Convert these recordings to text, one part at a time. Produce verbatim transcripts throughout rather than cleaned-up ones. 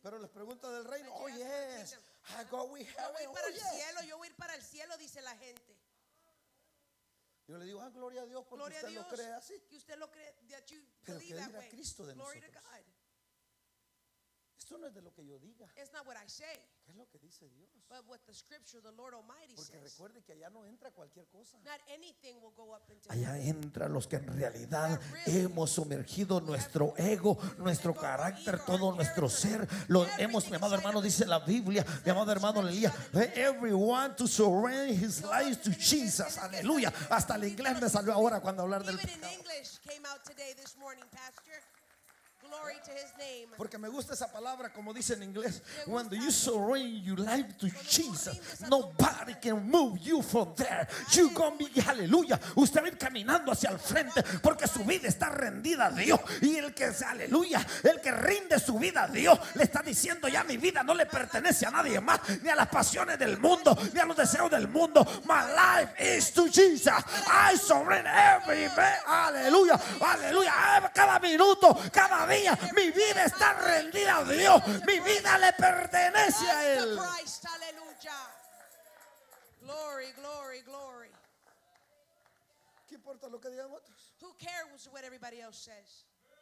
Pero les pregunta del reino. But Oh you ask for the yes, kingdom. I go we Yo have voy it. para Oh, el yes. cielo, yo voy para el cielo, dice la gente. Yo le digo, ah, gloria a Dios porque Gloria a usted Dios lo cree así. que usted lo cree, that you Pero believe que that diga way. Cristo de Glory to nosotros. God. Esto no es de lo que yo diga, It's not what I say, ¿qué es lo que dice Dios? but what the scripture, the Lord Almighty Porque says. recuerde que allá no entra cualquier cosa. Not anything will go up into Allá heaven. entran los que en realidad hemos sumergido nuestro ego, nuestro carácter, todo nuestro ser. Lo hemos, mi amado hermano, dice la Biblia, mi amado hermano, leía, everyone to surrender his life to Jesus. Aleluya. Hasta el inglés me salió ahora cuando hablar del Even in pecado. English came out today, this morning, Pastor. Glory to his name. Porque me gusta esa palabra como dice en inglés. When you surrender your life to Jesus, nobody can move you from there. You gonna be, aleluya. Usted va a ir caminando hacia el frente porque su vida está rendida a Dios. Y el que, aleluya, el que rinde su vida a Dios le está diciendo, ya mi vida no le pertenece a nadie más, ni a las pasiones del mundo, ni a los deseos del mundo. My life is to Jesus. I surrender every day. Aleluya, aleluya. Cada minuto, cada día, mi vida está rendida a Dios. Mi vida le pertenece a Unto Él. Christ, hallelujah. Glory, glory, glory. ¿Qué importa lo que digan otros? Who cares what everybody else says?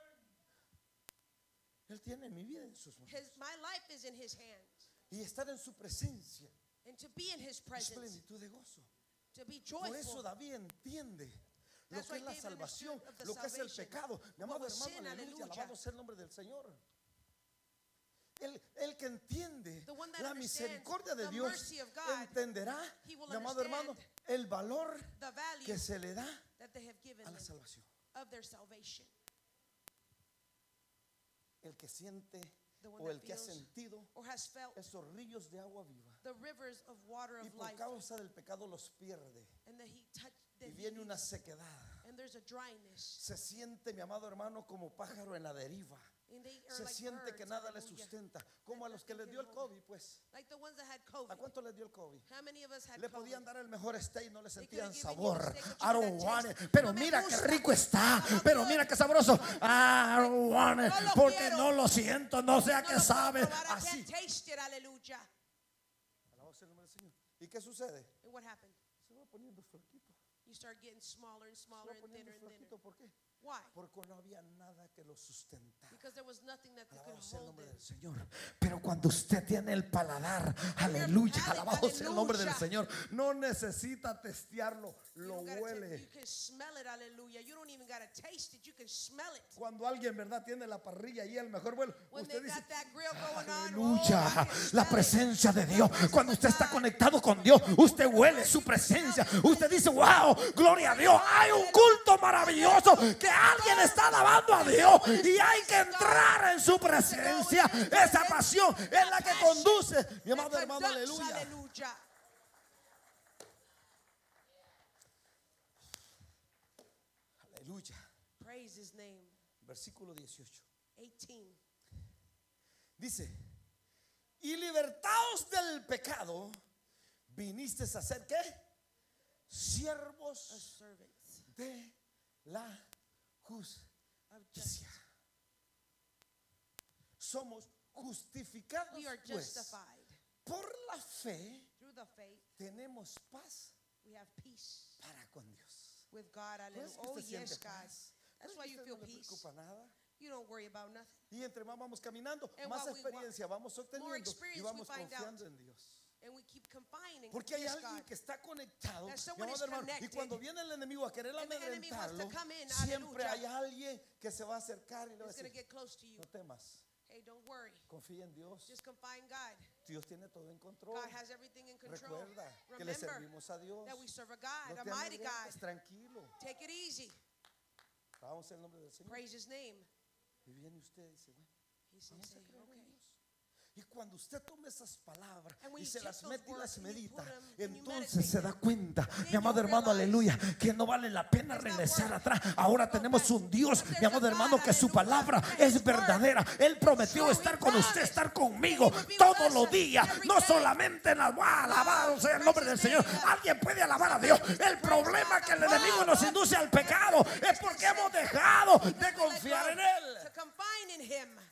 Él tiene mi vida en sus manos. His, my life is in his hands. Y estar en su presencia And to be in his es presence, plenitud de gozo. to be Por eso joyful. David entiende lo That's que why es la David salvación, understood of the lo que es el salvation. pecado. Mi What amado was sin, hermano, aleluya, aleluya. alabado sea el nombre del Señor. El, el que entiende The one that la understands misericordia de the Dios mercy of God, entenderá, he will mi amado hermano, understand el valor The value que se le da that they have given a la them salvación. of their salvation. El que siente The one o el that que ha feels sentido or has felt esos ríos de agua viva the rivers of water y of por life, causa del pecado los pierde and that he touched, that y he viene una leaves, sequedad. and there's a dryness, Se siente, mi amado hermano, como pájaro en la deriva. and they are Se like siente birds, que nada le hallelujah. sustenta, como a los que les dio el COVID, pues. Like the ones that had ¿A COVID. cuánto les dio el COVID? How many of us had Le COVID? podían dar el mejor steak, no le They sentían could've given you sabor. a steak, but you I don't couldn't want taste it. it. Pero No me mira qué gusta. rico está. Está Pero good. mira qué sabroso. I don't want it. No lo Porque quiero. no lo siento, no sé a No qué lo puedo sabe. probar, I Así. can't taste it, hallelujah. Alabado sea el nombre del Señor. ¿Y qué sucede? And what happened? Se va poniendo flaquito. You start getting smaller and Se smaller va and thinner poniendo and thinner. flaquito. ¿Por qué? Why? Porque no había nada que lo sustentara. Because there was nothing that could Alabado sea el hold nombre it. del Señor. Pero cuando usted tiene el paladar, aleluya, Alabado sea el nombre del Aleluya. Señor. No necesita testearlo, You lo don't gotta ta- huele. You can smell it, hallelujah. You don't even gotta taste it. You can smell it. Cuando alguien, verdad, tiene la parrilla y el mejor vuelo, When usted they dice, got that grill going on, oh, aleluya, I can la smell it. presencia de Dios. The Cuando usted presence está of God. conectado con Dios, usted huele su presencia. Usted dice, wow, gloria a Dios. Hay un culto maravilloso que alguien está alabando a Dios y hay que entrar en su presencia. esa pasión es la que conduce, mi amado That hermano, conducts, aleluya. hallelujah. Aleluya. Praise his name. Versículo dieciocho. eighteen. Dice, y libertados del pecado, viniste a ser ¿qué? A Siervos servant de la of justicia. justice. Somos justificados We are pues, justified por la fe. through the faith. Tenemos paz We have peace para con Dios. with God. ¿No Hallelujah. es que Oh usted yes, siente God. paz? ¿No That's es why que you usted feel no le peace. preocupa nada? You don't worry about nothing. Y entre más vamos caminando, And más while we walk, experiencia vamos obteniendo y experience we vamos find confiando out. en Dios. And we keep confining. Porque hay yes, alguien God. que está conectado, That mi someone amado is hermano, y connected. cuando viene el enemigo a querer And the enemy wants to amedrentarlo, come in, siempre hallelujah. hay alguien que se va a acercar y le va a It's going to decir, get close to you. no temas, Hey, don't worry. confía en Dios. Just confide in God. Dios tiene todo en control. God has everything in control. Recuerda que le Remember servimos a Dios. that we serve a God, No a te mighty God. amedrentes, tranquilo. Take it easy. Vamos en el nombre del Señor. Praise his name. Y viene usted y dice, bueno, He says, vamos a "Say, creer en okay." Dios. Y cuando usted toma esas palabras And when y you se take las those mete y words las and you medita, put 'em and you Entonces meditate se da cuenta, Then mi amado you hermano, realize aleluya, que no vale la pena it's not regresar worth atrás. it. Ahora Go tenemos back. un Dios, But there's mi amado a hermano, God, que su hallelujah, palabra that es His verdadera. word Él prometió true. estar He con usted, promised estar that conmigo He would be with todos us los días, every no day. solamente en las va, alabado sea el nombre del Praise His Señor. name. Alguien puede alabar a Dios. El problema que el enemigo nos induce al pecado es porque hemos dejado de confiar en Él. To confide in him.